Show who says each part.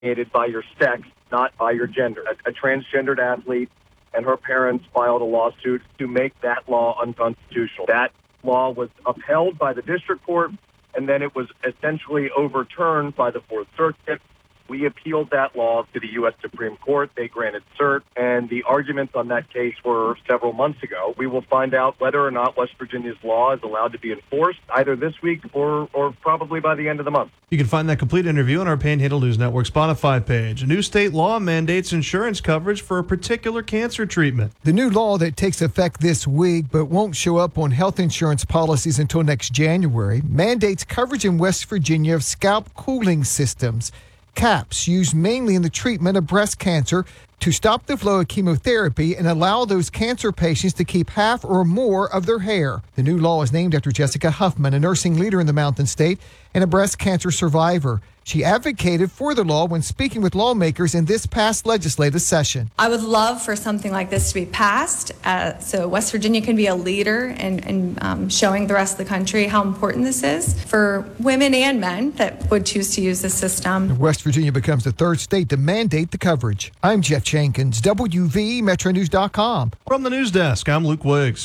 Speaker 1: by your sex, not by your gender. A transgendered athlete and her parents filed a lawsuit to make that law unconstitutional. That law was upheld by the district court, and then it was essentially overturned by the Fourth Circuit. We appealed that law to the U.S. Supreme Court. They granted cert, and the arguments on that case were several months ago. We will find out whether or not West Virginia's law is allowed to be enforced either this week or probably by the end of the month.
Speaker 2: You can find that complete interview on our Panhandle News Network Spotify page. A new state law mandates insurance coverage for a particular cancer treatment.
Speaker 3: The new law that takes effect this week but won't show up on health insurance policies until next January mandates coverage in West Virginia of scalp cooling systems. CAPS used mainly in the treatment of breast cancer to stop the flow of chemotherapy and allow those cancer patients to keep half or more of their hair. The new law is named after Jessica Huffman, a nursing leader in the Mountain State and a breast cancer survivor. She advocated for the law when speaking with lawmakers in this past legislative session.
Speaker 4: I would love for something like this to be passed so West Virginia can be a leader in showing the rest of the country how important this is for women and men that would choose to use this system.
Speaker 3: West Virginia becomes the third state to mandate the coverage. I'm Jeff Jenkins, WV, MetroNews.com.
Speaker 2: From the news desk, I'm Luke Wiggs.